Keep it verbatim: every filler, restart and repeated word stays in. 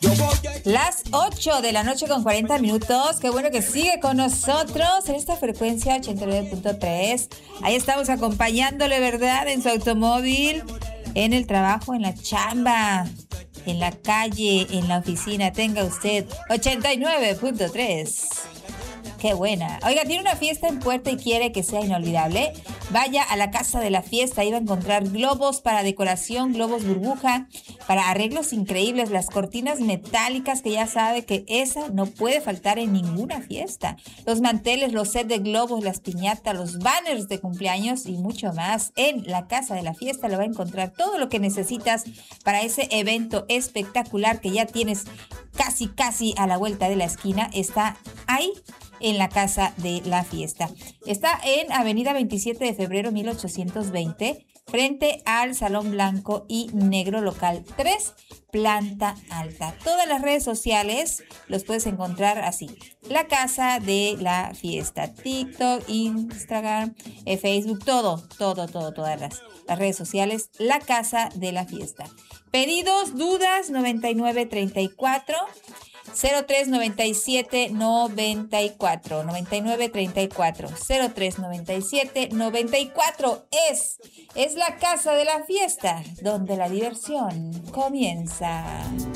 Las ocho de la noche con cuarenta minutos. Qué bueno que sigue con nosotros en esta frecuencia ochenta y nueve punto tres. Ahí estamos acompañándole, ¿verdad? En su automóvil, en el trabajo, en la chamba, en la calle, en la oficina. Tenga usted ochenta y nueve punto tres. Qué buena. Oiga, tiene una fiesta en puerta y quiere que sea inolvidable. Vaya a la Casa de la Fiesta. Ahí va a encontrar globos para decoración, globos burbuja, para arreglos increíbles, las cortinas metálicas que ya sabe que esa no puede faltar en ninguna fiesta. Los manteles, los sets de globos, las piñatas, los banners de cumpleaños y mucho más. En la Casa de la Fiesta le va a encontrar todo lo que necesitas para ese evento espectacular que ya tienes casi, casi a la vuelta de la esquina. Está ahí en la Casa de la Fiesta. Está en Avenida veintisiete de febrero mil ochocientos veinte, frente al Salón Blanco y Negro, local tres, planta alta. Todas las redes sociales los puedes encontrar así: la Casa de la Fiesta, TikTok, Instagram, eh, Facebook, todo, todo, todo, todas las, las redes sociales, la Casa de la Fiesta. Pedidos, dudas, noventa y nueve treinta y cuatro cero tres noventa y siete noventa y cuatro, noventa y nueve treinta y cuatro, cero tres noventa y siete noventa y cuatro. Es, es la Casa de la Fiesta, donde la diversión comienza.